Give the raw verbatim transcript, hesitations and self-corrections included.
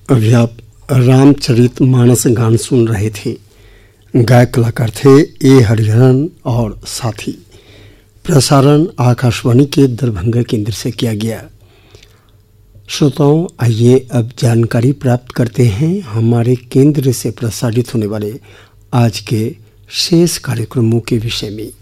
अभी आप रामचरितमानस गान सुन रहे थे। गायक कलाकार थे ए हरिहरन और साथी। प्रसारण आकाशवाणी के दरभंगा केंद्र से किया गया। श्रोताओं, आइए अब जानकारी प्राप्त करते हैं हमारे केंद्र से प्रसारित होने वाले आज के शेष कार्यक्रमों के विषय में।